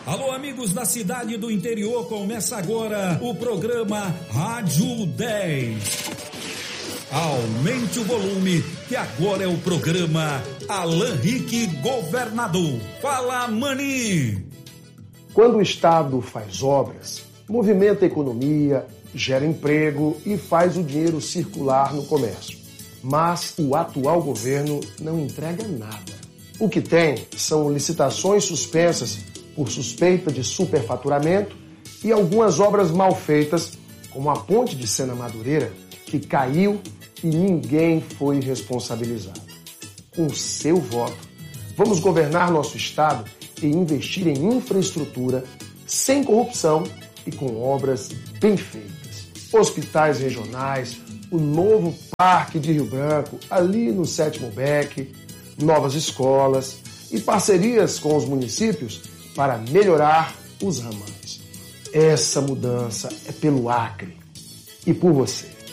Alô, amigos da cidade do interior, começa agora o programa Rádio 10. Aumente o volume, que agora é o programa Alan Rick Governador. Fala, maninho! Quando o Estado faz obras, movimenta a economia, gera emprego e faz o dinheiro circular no comércio. Mas o atual governo não entrega nada. O que tem são licitações suspensas por suspeita de superfaturamento e algumas obras mal feitas, como a ponte de Sena Madureira, que caiu e ninguém foi responsabilizado. Com seu voto, vamos governar nosso Estado e investir em infraestrutura sem corrupção e com obras bem feitas. Hospitais regionais, o novo Parque de Rio Branco, ali no 7º BEC, novas escolas e parcerias com os municípios para melhorar os ramais. Essa mudança é pelo Acre e por você.